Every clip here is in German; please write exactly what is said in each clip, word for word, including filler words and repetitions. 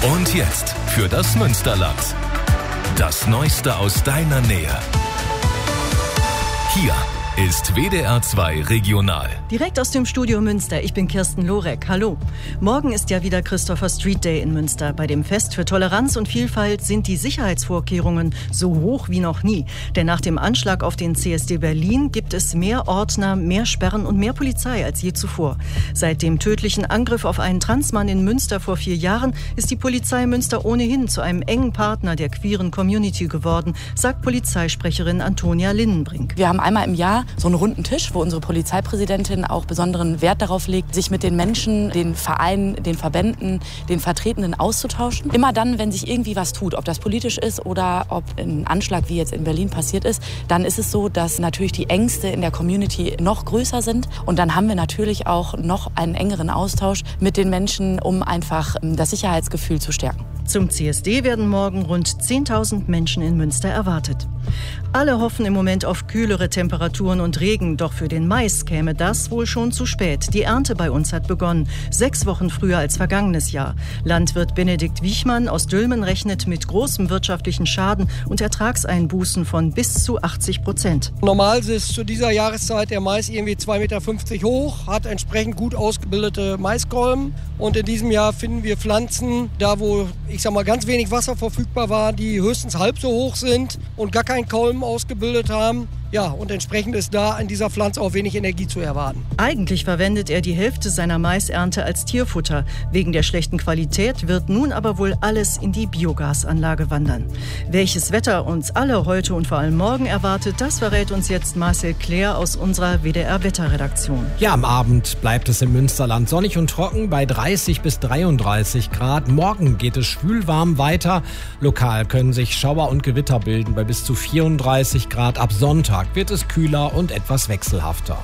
Und jetzt für das Münsterland. Das Neueste aus deiner Nähe. Hier ist W D R zwei Regional. Direkt aus dem Studio Münster, ich bin Kirsten Lorek. Hallo. Morgen ist ja wieder Christopher Street Day in Münster. Bei dem Fest für Toleranz und Vielfalt sind die Sicherheitsvorkehrungen so hoch wie noch nie. Denn nach dem Anschlag auf den C S D Berlin gibt es mehr Ordner, mehr Sperren und mehr Polizei als je zuvor. Seit dem tödlichen Angriff auf einen Transmann in Münster vor vier Jahren ist die Polizei Münster ohnehin zu einem engen Partner der queeren Community geworden, sagt Polizeisprecherin Antonia Linnenbrink. Wir haben einmal im Jahr so einen runden Tisch, wo unsere Polizeipräsidentin auch besonderen Wert darauf legt, sich mit den Menschen, den Vereinen, den Verbänden, den Vertretenen auszutauschen. Immer dann, wenn sich irgendwie was tut, ob das politisch ist oder ob ein Anschlag wie jetzt in Berlin passiert ist, dann ist es so, dass natürlich die Ängste in der Community noch größer sind. Und dann haben wir natürlich auch noch einen engeren Austausch mit den Menschen, um einfach das Sicherheitsgefühl zu stärken. Zum C S D werden morgen rund zehntausend Menschen in Münster erwartet. Alle hoffen im Moment auf kühlere Temperaturen und Regen, doch für den Mais käme das wohl schon zu spät. Die Ernte bei uns hat begonnen, sechs Wochen früher als vergangenes Jahr. Landwirt Benedikt Wiechmann aus Dülmen rechnet mit großem wirtschaftlichen Schaden und Ertragseinbußen von bis zu achtzig Prozent. Normal ist zu dieser Jahreszeit der Mais irgendwie zwei Meter fünfzig hoch, hat entsprechend gut ausgebildete Maiskolben. Und in diesem Jahr finden wir Pflanzen, da wo, ich sag mal, ganz wenig Wasser verfügbar war, die höchstens halb so hoch sind und gar keinen Kolben ausgebildet haben. Ja, und entsprechend ist da an dieser Pflanze auch wenig Energie zu erwarten. Eigentlich verwendet er die Hälfte seiner Maisernte als Tierfutter. Wegen der schlechten Qualität wird nun aber wohl alles in die Biogasanlage wandern. Welches Wetter uns alle heute und vor allem morgen erwartet, das verrät uns jetzt Marcel Claire aus unserer W D R-Wetterredaktion. Ja, am Abend bleibt es im Münsterland sonnig und trocken bei dreißig bis dreiunddreißig Grad. Morgen geht es schwülwarm weiter. Lokal können sich Schauer und Gewitter bilden bei bis zu vierunddreißig Grad. Ab Sonntag wird es kühler und etwas wechselhafter.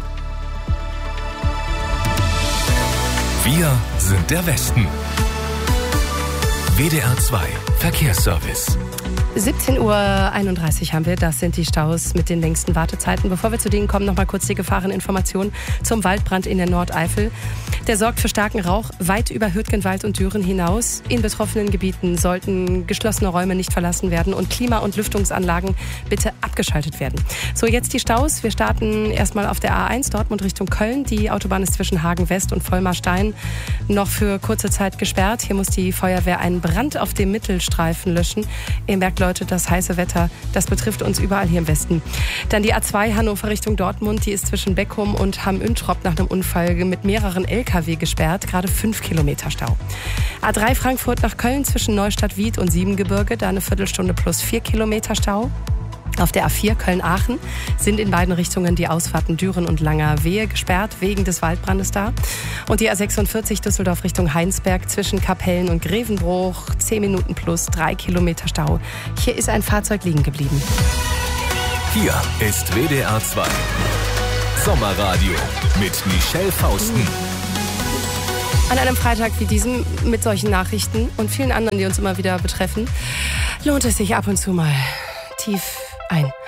Wir sind der Westen. W D R zwei Verkehrsservice. siebzehn Uhr einunddreißig haben wir, das sind die Staus mit den längsten Wartezeiten. Bevor wir zu denen kommen, noch mal kurz die Gefahreninformation zum Waldbrand in der Nordeifel. Der sorgt für starken Rauch weit über Hürtgenwald und Düren hinaus. In betroffenen Gebieten sollten geschlossene Räume nicht verlassen werden und Klima- und Lüftungsanlagen bitte abgeschaltet werden. So, jetzt die Staus. Wir starten erstmal auf der A eins Dortmund Richtung Köln. Die Autobahn ist zwischen Hagen West und Vollmarstein noch für kurze Zeit gesperrt. Hier muss die Feuerwehr einen Brand auf dem Mittelstreifen löschen. Ihr merkt, Leute, das heiße Wetter, das betrifft uns überall hier im Westen. Dann die A zwei Hannover Richtung Dortmund, die ist zwischen Beckum und Hamm-Üntrop nach einem Unfall mit mehreren L K W gesperrt, gerade fünf Kilometer Stau. A drei Frankfurt nach Köln zwischen Neustadt-Wied und Siebengebirge, da eine Viertelstunde plus vier Kilometer Stau. Auf der A vier Köln-Aachen sind in beiden Richtungen die Ausfahrten Düren und Langerwehe gesperrt, wegen des Waldbrandes da. Und die A sechsundvierzig Düsseldorf Richtung Heinsberg zwischen Kapellen und Grevenbruch, zehn Minuten plus drei Kilometer Stau. Hier ist ein Fahrzeug liegen geblieben. Hier ist W D R zwei Sommerradio mit Michelle Fausten. An einem Freitag wie diesem mit solchen Nachrichten und vielen anderen, die uns immer wieder betreffen, lohnt es sich ab und zu mal tief ein